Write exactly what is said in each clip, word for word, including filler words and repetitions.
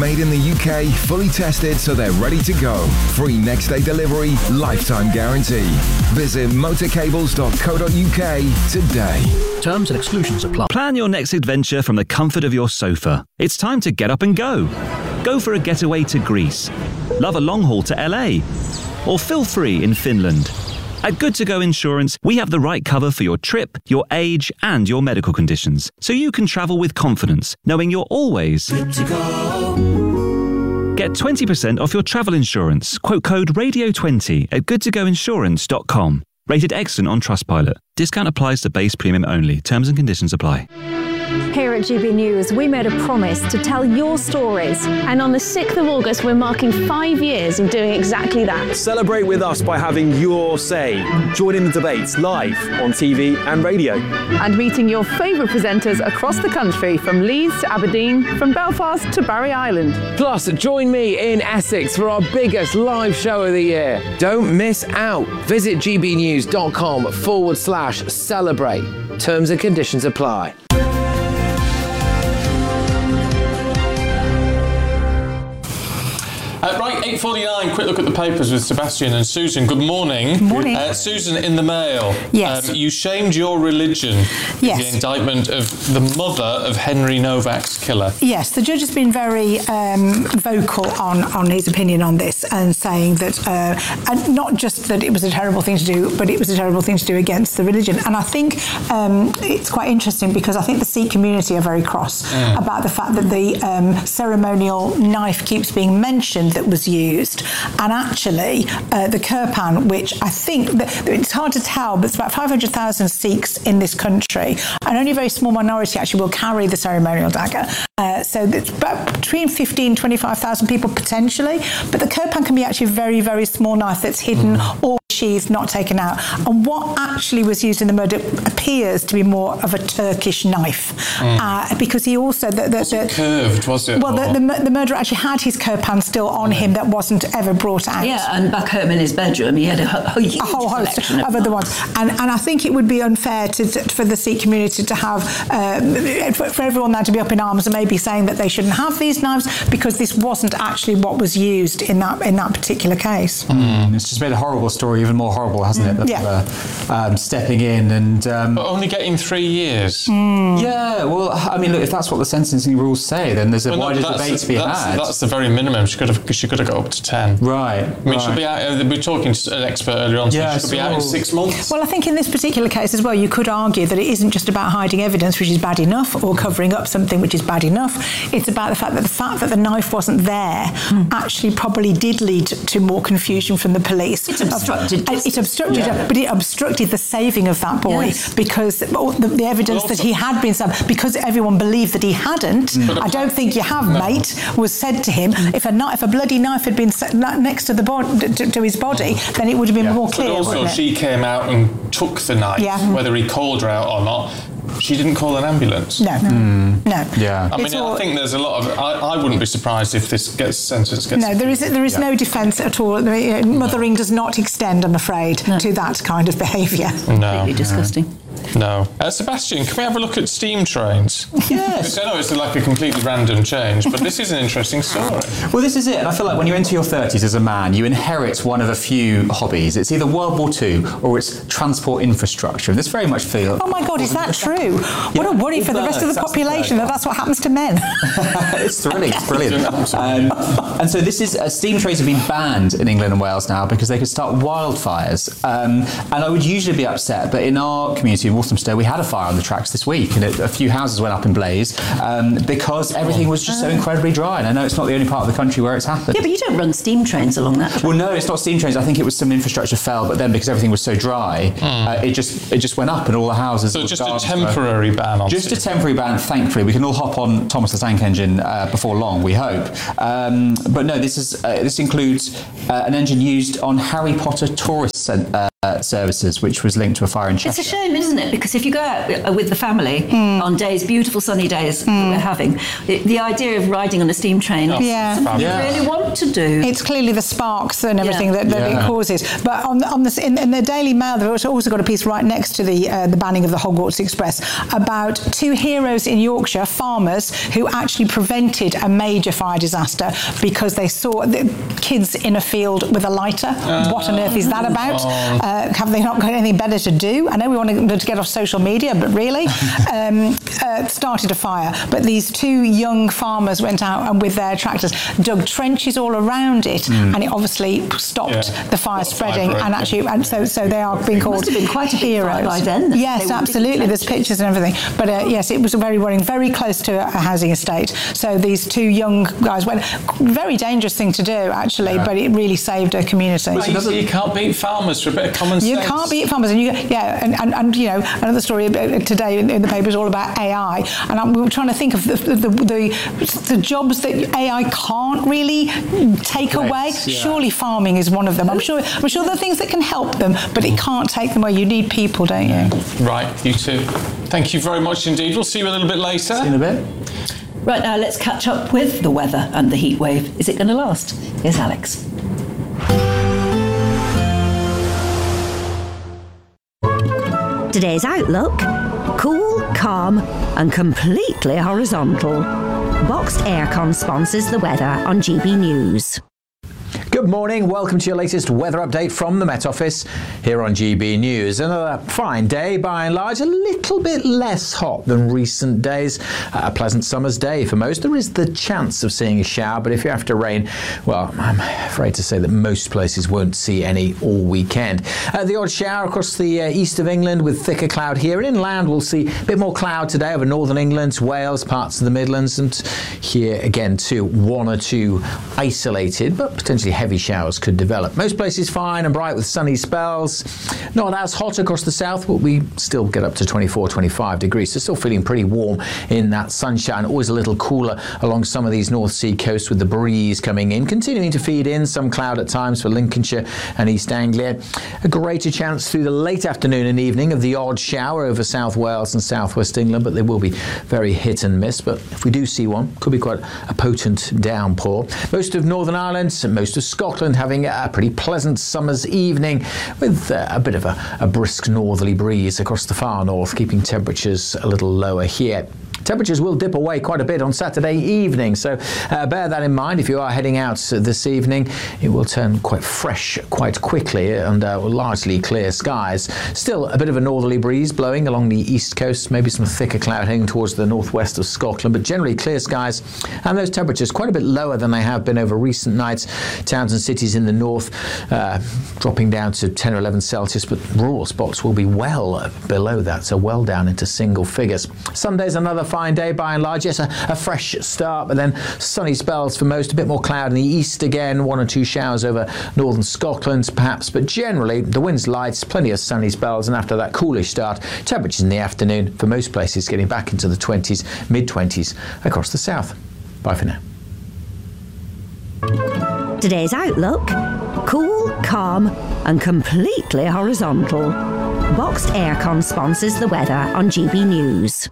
Made in the U K, fully tested so they're ready to go. Free next day delivery, lifetime guarantee. Visit motorcables dot co dot uk today. Terms and exclusions apply. Plan your next adventure from the comfort of your sofa. It's time to get up and go. Go for a getaway to Greece. Love a long haul to L A. Or feel free in Finland. At Good To Go Insurance, we have the right cover for your trip, your age, and your medical conditions, so you can travel with confidence, knowing you're always good to go. Get twenty percent off your travel insurance. Quote code radio twenty at good to go insurance dot com. Rated excellent on Trustpilot. Discount applies to base premium only. Terms and conditions apply. Here at G B News, we made a promise to tell your stories. And on the sixth of August, we're marking five years of doing exactly that. Celebrate with us by having your say. Join in the debates live on T V and radio. And meeting your favourite presenters across the country, from Leeds to Aberdeen, from Belfast to Barry Island. Plus, join me in Essex for our biggest live show of the year. Don't miss out. Visit gbnews.com forward slash celebrate. Terms and conditions apply. Uh, right, eight forty-nine, quick look at the papers with Sebastian and Susan. Good morning. Good morning. Uh, Susan, in the Mail. Yes. Um, you shamed your religion with yes. the indictment of the mother of Henry Novak's killer. Yes, the judge has been very um, vocal on, on his opinion on this, and saying that, uh, and not just that it was a terrible thing to do, but it was a terrible thing to do against the religion. And I think um, it's quite interesting, because I think the Sikh community are very cross mm. about the fact that the um, ceremonial knife keeps being mentioned that was used, and actually uh, the kirpan, which I think that, it's hard to tell, but it's about five hundred thousand Sikhs in this country, and only a very small minority actually will carry the ceremonial dagger. Uh, so it's about between fifteen, twenty-five thousand people potentially, but the kirpan can be actually a very, very small knife that's hidden mm. or sheathed, not taken out. And what actually was used in the murder appears to be more of a Turkish knife, mm. uh, because he also the, the, was the it curved, was it? Well, the, the, the murderer actually had his kirpan still on mm. him that wasn't ever brought out. Yeah, and back home in his bedroom, he had a, a, huge a whole host of, of other ones. And and I think it would be unfair to, to for the Sikh community to have uh, for, for everyone there to be up in arms and maybe saying that they shouldn't have these knives, because this wasn't actually what was used in that in that particular case. Mm. It's just made a horrible story even more horrible, hasn't it? That, yeah. Uh, um, stepping in and um, but only getting three years. Mm. Yeah. Well, I mean, look, if that's what the sentencing rules say, then there's a well, wider no, debate to be that's, had. That's the very minimum. She could have. She could have got up to ten. Right. I mean, right. she'll be out. Uh, we were talking to an expert earlier on. So yeah, she could so be out in six months. Well, I think in this particular case as well, you could argue that it isn't just about hiding evidence, which is bad enough, or covering up something which is bad enough. It's about the fact that the fact that the knife wasn't there mm. actually probably did lead to more confusion from the police. It obstructed. Uh, it obstructed, yeah. but it obstructed the saving of that boy yes. because the, the evidence that he had been stabbed, because everyone believed that he hadn't. Mm. I don't think you have, no. mate, was said to him. Mm. If a knife, if a bloody knife had been set next to the body, to, to his body, then it would have been yeah. more clear. But also, wouldn't it? she came out and took the knife, yeah. whether he called her out or not. She didn't call an ambulance. No, no, mm. no. Yeah. I mean, it's all, I think there's a lot of. I, I wouldn't be surprised if this gets sentence gets. No, there is there is yeah. no defence at all. Mothering does not extend, I'm afraid, no. to that kind of behaviour. No, completely disgusting. No. Uh, Sebastian, can we have a look at steam trains? Yes. I know it's like a completely random change, but this is an interesting story. Well, this is it. And I feel like when you enter your thirties as a man, you inherit one of a few hobbies. It's either World War Two or it's transport infrastructure. And this very much feels... Oh, my God, is that true? Yeah. What a worry for the rest of the population that that's what happens to men. It's thrilling. It's brilliant. um, and so this is... Uh, steam trains have been banned in England and Wales now because they could start wildfires. Um, and I would usually be upset, but in our community in Walthamstow, we had a fire on the tracks this week, and it, a few houses went up in blaze um, because everything was just so incredibly dry. And I know it's not the only part of the country where it's happened. Yeah, but you don't run steam trains along that track. Well, no, it's not steam trains. I think it was some infrastructure fell, but then because everything was so dry, mm. uh, it just it just went up, and all the houses. So just a temporary were, ban on. Just steam. a temporary ban. Thankfully, we can all hop on Thomas the Tank Engine uh, before long. We hope. Um, but no, this is uh, this includes uh, an engine used on Harry Potter tourist. Uh, uh, services, which was linked to a fire in Chester. It's a shame, isn't it? Because if you go out with the family mm. on days, beautiful sunny days mm. that we're having, the, the idea of riding on a steam train, oh, yeah. something yeah. you really want to do. It's clearly the sparks and everything yeah. that, that yeah. it causes. But on, on this, in, in the Daily Mail, they've also got a piece right next to the uh, the banning of the Hogwarts Express about two heroes in Yorkshire, farmers, who actually prevented a major fire disaster because they saw the kids in a field with a lighter. Uh, what on earth is that about? Oh. Uh, have they not got anything better to do? I know we want to get off social media, but really, um, uh, started a fire. But these two young farmers went out and with their tractors dug trenches all around it, mm. and it obviously stopped yeah. the fire spreading. Fire and actually, and so so they are being called must have been quite a heroes by then. Yes, absolutely. There's pictures and everything. But uh, yes, it was very worrying, very close to a housing estate. So these two young guys went. Very dangerous thing to do, actually, yeah. but it really saved a community. Well, you, you can't beat farmers for a bit of common sense. You can't beat farmers, and you yeah, and, and, and you know, another story today in, in the paper is all about A I, and I'm, we were trying to think of the the, the the jobs that A I can't really take Correct, away. Yeah. Surely farming is one of them. I'm sure. I'm sure there are things that can help them, but it can't take them away. You need people, don't you? Right, you too. Thank you very much indeed. We'll see you a little bit later. See you in a bit. Right, now let's catch up with the weather and the heat wave. Is it going to last? Here's Alex. Today's outlook: cool, calm and completely horizontal. Boxed Aircon sponsors the weather on G B News. Good morning, welcome to your latest weather update from the Met Office here on G B News. Another fine day, by and large, a little bit less hot than recent days. A pleasant summer's day for most. There is the chance of seeing a shower, but if you're after rain, well, I'm afraid to say that most places won't see any all weekend. Uh, the odd shower across the uh, east of England with thicker cloud here. And inland, we'll see a bit more cloud today over northern England, Wales, parts of the Midlands, and here again too, one or two isolated, but potentially heavy showers could develop. Most places fine and bright with sunny spells. Not as hot across the south, but we still get up to twenty-four, twenty-five degrees. So still feeling pretty warm in that sunshine. Always a little cooler along some of these North Sea coasts with the breeze coming in, continuing to feed in some cloud at times for Lincolnshire and East Anglia. A greater chance through the late afternoon and evening of the odd shower over South Wales and South West England, but they will be very hit and miss. But if we do see one, could be quite a potent downpour. Most of Northern Ireland and most of Scotland having a pretty pleasant summer's evening with uh, a bit of a, a brisk northerly breeze across the far north, keeping temperatures a little lower here. Temperatures will dip away quite a bit on Saturday evening, so uh, bear that in mind if you are heading out this evening. It will turn quite fresh quite quickly and uh, largely clear skies. Still a bit of a northerly breeze blowing along the east coast, maybe some thicker cloud heading towards the northwest of Scotland, but generally clear skies, and those temperatures quite a bit lower than they have been over recent nights. Towns and cities in the north uh, dropping down to ten or eleven Celsius, but rural spots will be well below that, so well down into single figures. Sunday's another fine day by and large. Yes, a, a fresh start, but then sunny spells for most, a bit more cloud in the east again, one or two showers over northern Scotland perhaps, but generally the wind's light, plenty of sunny spells, and after that coolish start, temperatures in the afternoon for most places getting back into the twenties, mid twenties across the south. Bye for now. Today's outlook: cool, calm and completely horizontal. Boxed Aircon sponsors the weather on G B News.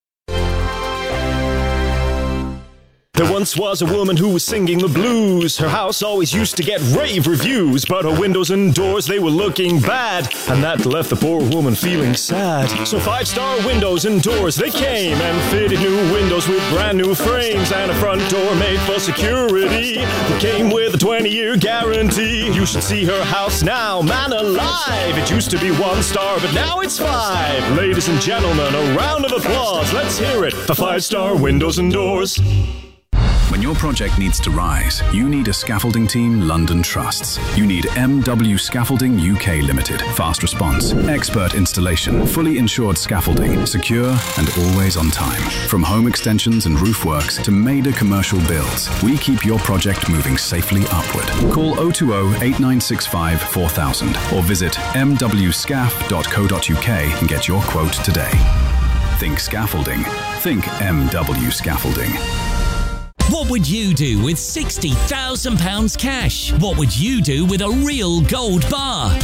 There once was a woman who was singing the blues. Her house always used to get rave reviews, but her windows and doors, they were looking bad, and that left the poor woman feeling sad. So Five Star Windows and Doors, they came and fitted new windows with brand new frames and a front door made for security that came with a twenty-year guarantee. You should see her house now, man alive. It used to be one star, but now it's five. Ladies and gentlemen, a round of applause. Let's hear it for Five Star Windows and Doors. When your project needs to rise, you need a scaffolding team London trusts. You need M W Scaffolding U K Limited. Fast response, expert installation, fully insured scaffolding, secure and always on time. From home extensions and roof works to major commercial builds, we keep your project moving safely upward. Call oh two oh, eight nine six five, four thousand or visit m w scaff dot co dot u k and get your quote today. Think scaffolding. Think M W Scaffolding. What would you do with sixty thousand pounds cash? What would you do with a real gold bar? Well,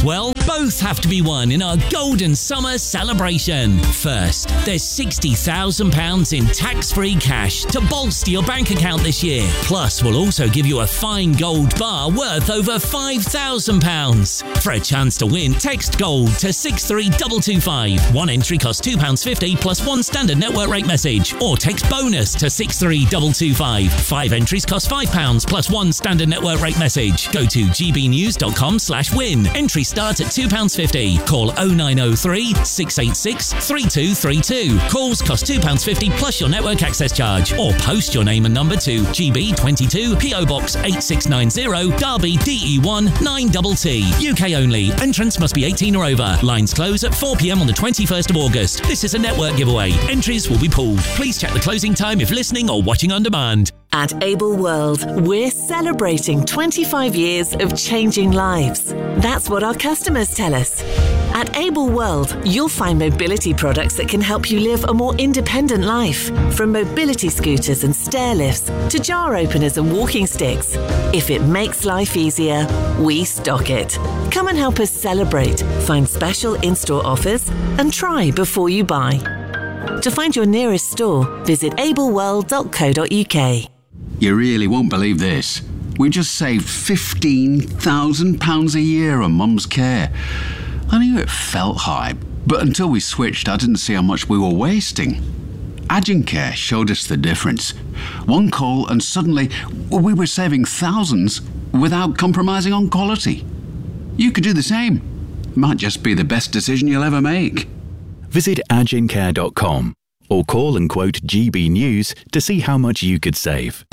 Both have to be won in our Golden Summer celebration. First, there's sixty thousand pounds in tax-free cash to bolster your bank account this year. Plus, we'll also give you a fine gold bar worth over five thousand pounds. For a chance to win, text GOLD to six three two two five. One entry costs two pounds fifty plus one standard network rate message. Or text BONUS to six three two two five. Five entries cost five pounds plus one standard network rate message. Go to gbnews.com slash win. Entry starts at two pounds fifty. Call oh nine oh three, six eight six, three two three two. Calls cost two pounds fifty plus your network access charge. Or post your name and number to G B twenty-two, P O Box eight six nine zero, Derby D E one nine T T. U K only. Entrance must be eighteen or over. Lines close at four p m on the twenty-first of August. This is a network giveaway. Entries will be pooled. Please check the closing time if listening or watching on demand. At Able World, we're celebrating twenty-five years of changing lives. That's what our customers tell us. At Able World, you'll find mobility products that can help you live a more independent life. From mobility scooters and stair lifts to jar openers and walking sticks. If it makes life easier, we stock it. Come and help us celebrate, find special in-store offers, and try before you buy. To find your nearest store, visit able world dot co dot u k. You really won't believe this. We just saved fifteen thousand pounds a year on Mum's care. I knew it felt high, but until we switched, I didn't see how much we were wasting. Agencare showed us the difference. One call and suddenly we were saving thousands without compromising on quality. You could do the same. Might just be the best decision you'll ever make. Visit agencare dot com or call and quote G B News to see how much you could save.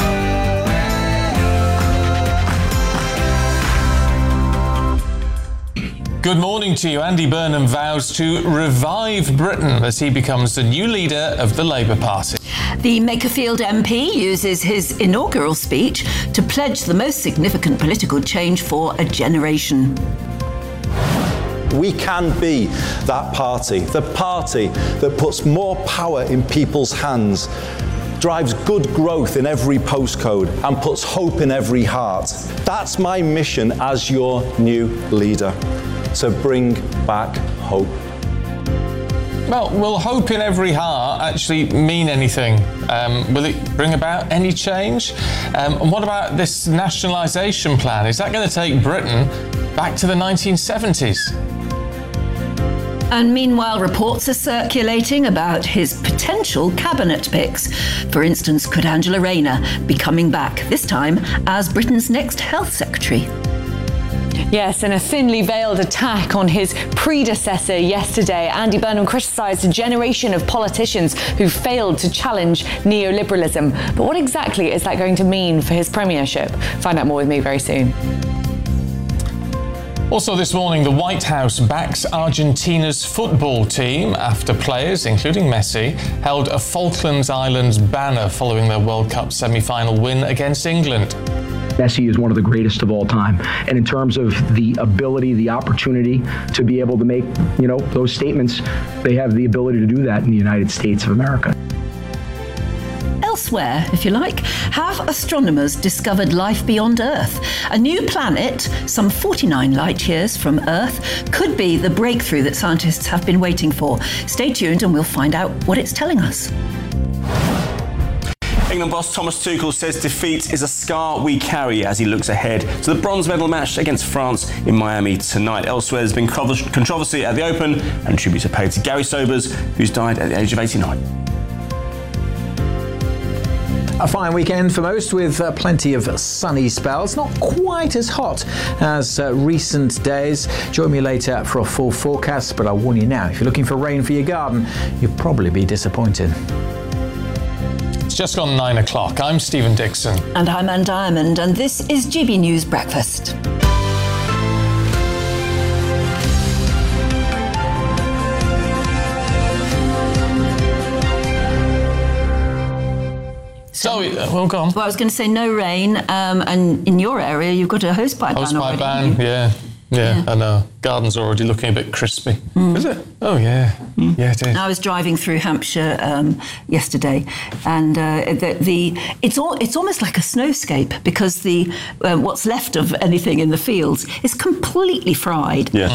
Good morning to you. Andy Burnham vows to revive Britain as he becomes the new leader of the Labour Party. The Makerfield M P uses his inaugural speech to pledge the most significant political change for a generation. We can be that party, the party that puts more power in people's hands, drives good growth in every postcode and puts hope in every heart. That's my mission as your new leader, to bring back hope. Well, will hope in every heart actually mean anything? Um, will it bring about any change? Um, and what about this nationalisation plan? Is that going to take Britain back to the nineteen seventies? And meanwhile, reports are circulating about his potential cabinet picks. For instance, could Angela Rayner be coming back, this time as Britain's next health secretary? Yes, in a thinly veiled attack on his predecessor yesterday, Andy Burnham criticised a generation of politicians who failed to challenge neoliberalism. But what exactly is that going to mean for his premiership? Find out more with me very soon. Also this morning, the White House backs Argentina's football team after players, including Messi, held a Falklands Islands banner following their World Cup semi-final win against England. Messi is one of the greatest of all time. And in terms of the ability, the opportunity to be able to make, you know, those statements, they have the ability to do that in the United States of America. Elsewhere, if you like, have astronomers discovered life beyond Earth? A new planet, some forty-nine light years from Earth, could be the breakthrough that scientists have been waiting for. Stay tuned and we'll find out what it's telling us. England boss Thomas Tuchel says defeat is a scar we carry as he looks ahead to the bronze medal match against France in Miami tonight. Elsewhere, there's been controversy at the Open and tributes are paid to Gary Sobers, who's died at the age of eighty-nine. A fine weekend for most with uh, plenty of sunny spells. Not quite as hot as uh, recent days. Join me later for a full forecast, but I'll warn you now, if you're looking for rain for your garden, you'll probably be disappointed. It's just gone nine o'clock. I'm Stephen Dixon. And I'm Ann Diamond, and this is G B News Breakfast. So, well, go on. Well, I was going to say no rain, um, and in your area, you've got a hosepipe ban already. Hosepipe ban, yeah. Yeah, Yeah. I know. Garden's already looking a bit crispy. Mm. Is it? Oh, yeah. Mm. Yeah, it is. I was driving through Hampshire um, yesterday, and uh, the, the it's all it's almost like a snowscape because the uh, what's left of anything in the fields is completely fried. Yeah.